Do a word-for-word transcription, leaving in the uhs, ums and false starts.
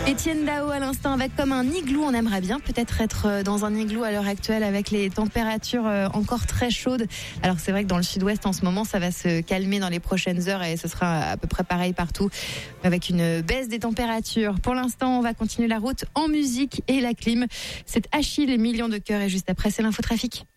Étienne Dao à l'instant avec comme un igloo. On aimerait bien peut-être être dans un igloo à l'heure actuelle avec les températures encore très chaudes. Alors c'est vrai que dans le sud-ouest en ce moment ça va se calmer dans les prochaines heures et ce sera à peu près pareil partout avec une baisse des températures. Pour l'instant on va continuer la route en musique et la clim. C'est Achille et Millions de cœurs et juste après c'est l'infotrafic.